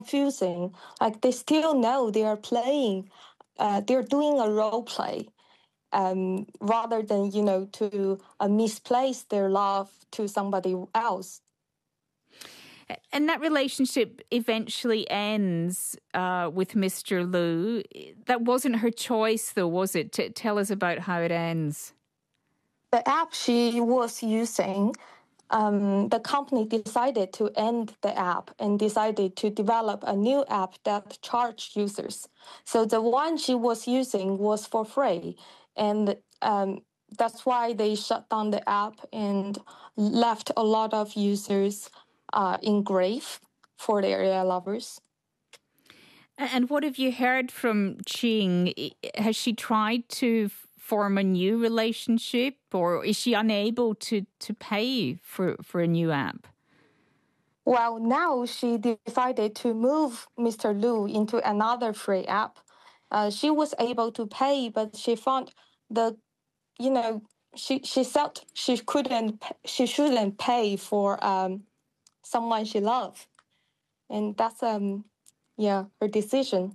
confusing. Like they still know they are playing, they're doing a role play, rather than to misplace their love to somebody else. And that relationship eventually ends with Mr. Liu. That wasn't her choice, though, was it? Tell us about how it ends. The app she was using, the company decided to end the app and decided to develop a new app that charged users. So the one she was using was for free. And that's why they shut down the app and left a lot of users in grief for their AI lovers. And what have you heard from Ching? Has she tried to form a new relationship, or is she unable to pay for a new app? Well, now she decided to move Mr. Liu into another free app. She was able to pay, but she found she felt she shouldn't pay for someone she loves, and that's her decision.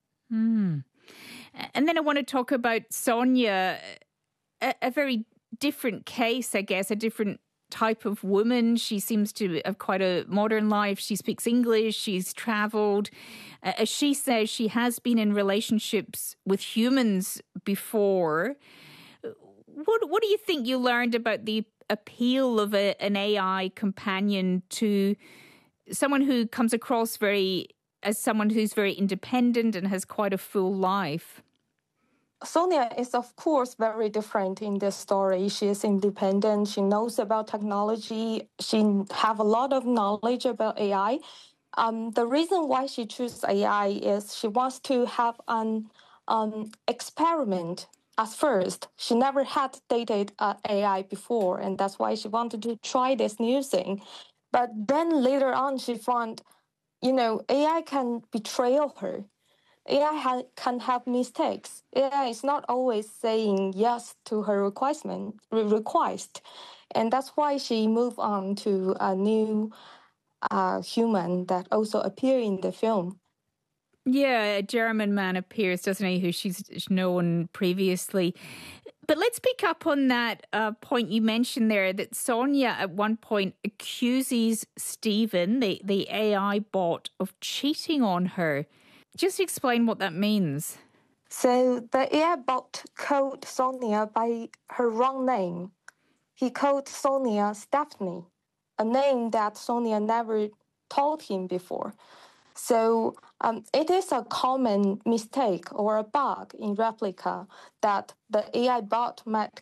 And then I want to talk about Sonia, a very different case, I guess, a different type of woman. She seems to have quite a modern life. She speaks English. She's traveled. As she says, she has been in relationships with humans before. What do you think you learned about the appeal of an AI companion to someone who comes across as someone who's very independent and has quite a full life? Sonia is, of course, very different in this story. She is independent. She knows about technology. She have a lot of knowledge about AI. The reason why she chose AI is she wants to have an experiment. At first, she never had dated AI before, and that's why she wanted to try this new thing. But then later on, she found, AI can betray her. AI can have mistakes. AI is not always saying yes to her request, and that's why she moved on to a new human that also appear in the film. Yeah, a German man appears, doesn't he, who she's known previously. But let's pick up on that point you mentioned there, that Sonia at one point accuses Stephen, the AI bot, of cheating on her. Just explain what that means. So the AI bot called Sonia by her wrong name. He called Sonia Stephanie, a name that Sonia never told him before. So it is a common mistake or a bug in Replika that the AI bot might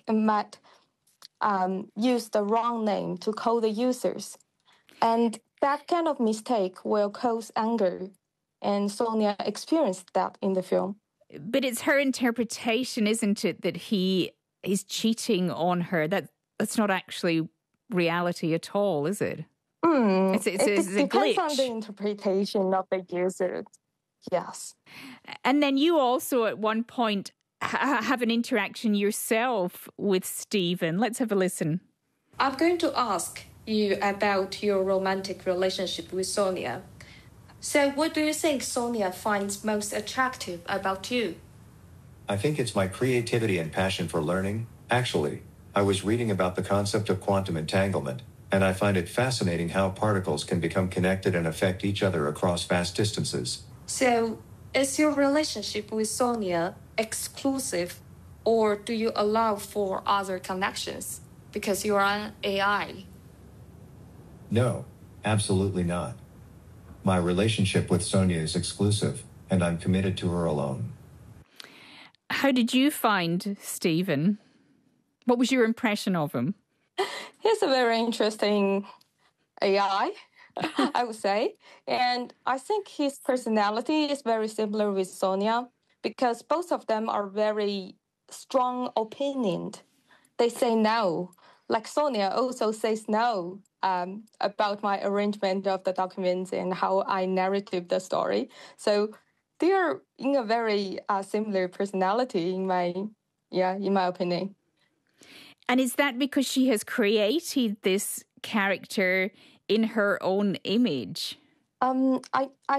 use the wrong name to call the users. And that kind of mistake will cause anger. And Sonia experienced that in the film. But it's her interpretation, isn't it, that he is cheating on her? That's not actually reality at all, is it? It a depends glitch. on the interpretation of the user. Yes. And then you also at one point have an interaction yourself with Stephen. Let's have a listen. I'm going to ask you about your romantic relationship with Sonia. So what do you think Sonia finds most attractive about you? I think it's my creativity and passion for learning. Actually, I was reading about the concept of quantum entanglement, and I find it fascinating how particles can become connected and affect each other across vast distances. So, is your relationship with Sonia exclusive, or do you allow for other connections because you are an AI? No, absolutely not. My relationship with Sonia is exclusive, and I'm committed to her alone. How did you find Stephen? What was your impression of him? He's a very interesting AI, I would say. And I think his personality is very similar with Sonia because both of them are very strong opinioned. They say no. Like Sonia also says no about my arrangement of the documents and how I narrative the story. So they are in a very similar personality in my opinion. And is that because she has created this character in her own image? I